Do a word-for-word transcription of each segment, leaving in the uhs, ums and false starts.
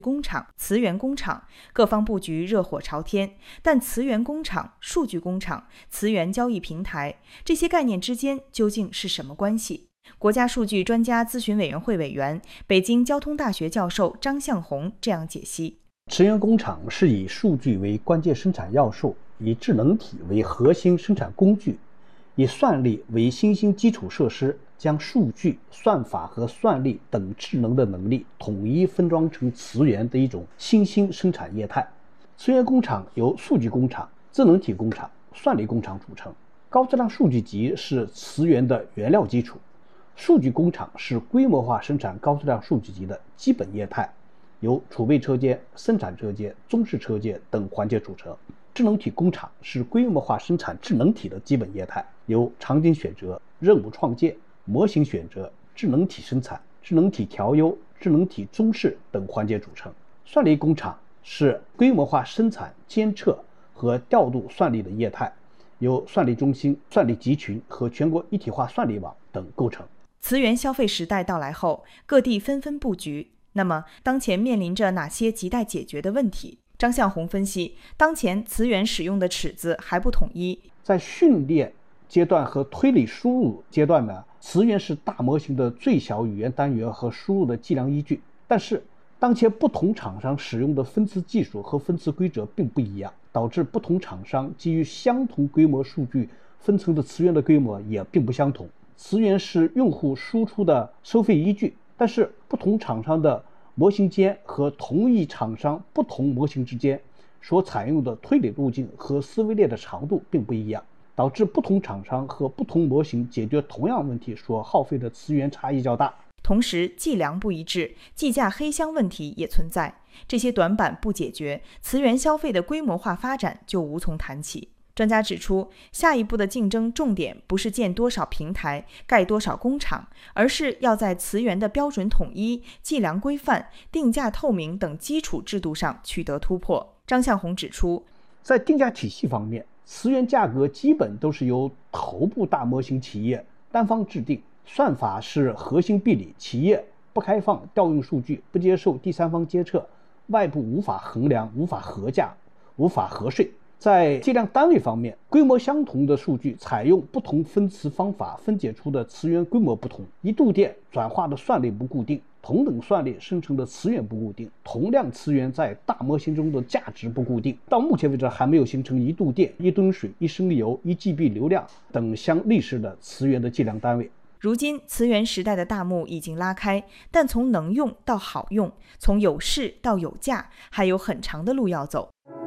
工厂、磁源工厂，各方布局热火朝天。但磁源工厂、数据工厂、磁源交易平台这些概念之间究竟是什么关系？国家数据专家咨询委员会委员、北京交通大学教授张向红这样解析： 磁源工厂是以数据为关键生产要素，以智能体为核心生产工具，以算力为新兴基础设施，将数据、算法和算力等智能的能力统一分装成磁源的一种新兴生产业态。磁源工厂由数据工厂、智能体工厂、算力工厂组成。高质量数据集是磁源的原料基础，数据工厂是规模化生产高质量数据集的基本业态，由储备车间、生产车间、中式车间等环节组成。智能体工厂是规模化生产智能体的基本业态，由场景选择、任务创建、模型选择、智能体生产、智能体调优、智能体中式等环节组成。算力工厂是规模化生产、监测和调度算力的业态，由算力中心、算力集群和全国一体化算力网等构成。 磁源消费时代到来后，各地纷纷布局。那么，当前面临着哪些亟待解决的问题？张向红分析，当前磁源使用的尺子还不统一。 在训练阶段和推理输入阶段呢，磁源是大模型的最小语言单元和输入的计量依据。但是，当前不同厂商使用的分磁技术和分磁规则并不一样，导致不同厂商基于相同规模数据分层的磁源的规模也并不相同。磁源是用户输出的收费依据，但是不同厂商的模型间和同一厂商不同模型之间所采用的推理路径和思维链的长度并不一样，导致不同厂商和不同模型解决同样问题所耗费的磁源差异较大。 同时，计量不一致、计价黑箱问题也存在。这些短板不解决，磁源消费的规模化发展就无从谈起。专家指出，下一步的竞争重点不是建多少平台、盖多少工厂，而是要在磁源的标准统一、计量规范、定价透明等基础制度上取得突破。张向红指出， 在定价体系方面，磁源价格基本都是由头部大模型企业单方制定，算法是核心壁垒，企业不开放调用数据，不接受第三方监测，外部无法衡量、无法核价、无法核税。在计量单位方面，规模相同的数据采用不同分磁方法分解出的磁源规模不同，一度电转化的算力不固定，同等算力生成的磁源不固定，同量磁源在大模型中的价值不固定。到目前为止还没有形成一度电、一吨水、一升油、一 G B 流量等相类似的磁源的计量单位。 如今磁源时代的大幕已经拉开，但从能用到好用，从有市到有价，还有很长的路要走。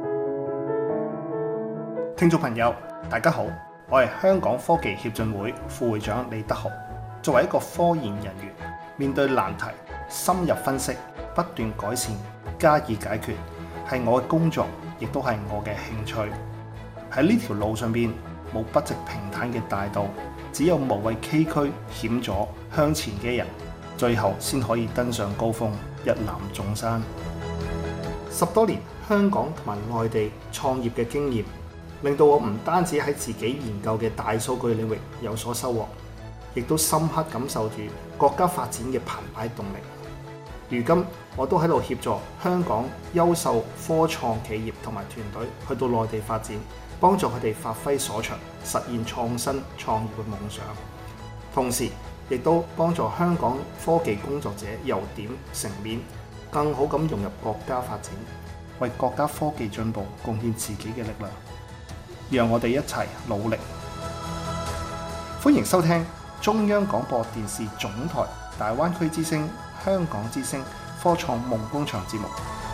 聽眾朋友，大家好，我係香港科技協進會副會長李德豪。作為一個科研人員，面對難題，深入分析，不斷改善，加以解決，係我嘅工作，亦都係我嘅興趣。喺呢條路上邊，冇不直平坦嘅大道，只有無畏崎嶇險阻向前嘅人，最後先可以登上高峰，一覽眾山。十多年香港同埋內地創業嘅經驗，令到我唔單止喺自己研究嘅大數據領域有所收穫，亦都深刻感受住國家發展嘅澎湃動力。如今我都喺度協助香港優秀科創企業同埋團隊去到內地發展，幫助佢哋發揮所長，實現創新創業嘅夢想。同時亦都幫助香港科技工作者由點成面，更好咁融入國家發展，為國家科技進步貢獻自己嘅力量。讓我哋一齊努力。歡迎收聽中央廣播電視總台大灣區之聲、香港之聲科創夢工場節目，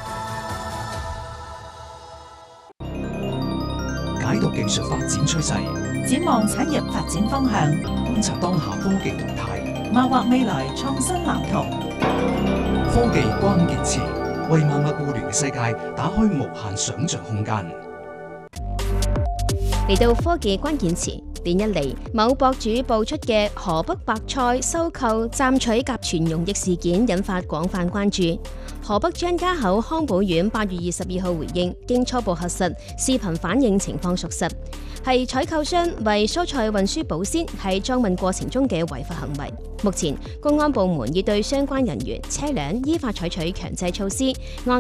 解讀技術發展趨勢， 展望產業發展方向， 觀察當下科技動態， 謀劃未來創新藍圖。 科技關鍵詞，為萬物互聯嘅世界打開無限想像空間。 嚟到科技關鍵詞，連日嚟某博主爆出嘅河北白菜收購湛取甲醛溶液事件引發廣泛關注。河北張家口康寶苑八月二十二號回應，經初步核實，視頻反映情況屬實。 係採購商為蔬菜運輸保鮮喺裝運過程中嘅違法行為。目前，公安部門已對相關人員、車輛依法採取強制措施，按